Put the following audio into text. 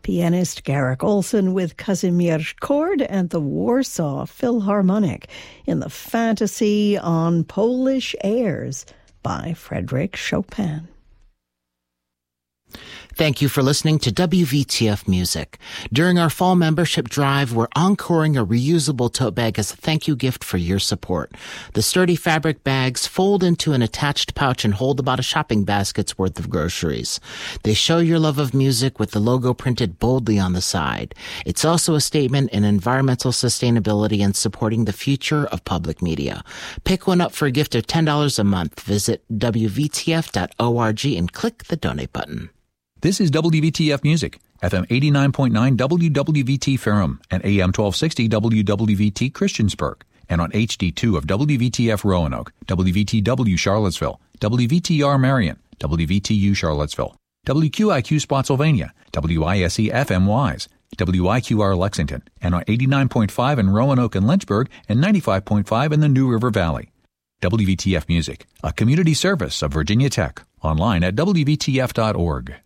pianist Garrick Olson with Kazimierz Chord and the Warsaw Philharmonic in the Fantasy on Polish Airs by Frédéric Chopin. Thank you for listening to WVTF Music. During our fall membership drive, we're encoring a reusable tote bag as a thank you gift for your support. The sturdy fabric bags fold into an attached pouch and hold about a shopping basket's worth of groceries. They show your love of music with the logo printed boldly on the side. It's also a statement in environmental sustainability and supporting the future of public media. Pick one up for a gift of $10 a month. Visit WVTF.org and click the donate button. This is WVTF Music, FM 89.9 WWVT Ferrum and AM 1260 WWVT Christiansburg, and on HD2 of WVTF Roanoke, WVTW Charlottesville, WVTR Marion, WVTU Charlottesville, WQIQ Spotsylvania, WISE FM Wise, WIQR Lexington, and on 89.5 in Roanoke and Lynchburg and 95.5 in the New River Valley. WVTF Music, a community service of Virginia Tech, online at WVTF.org.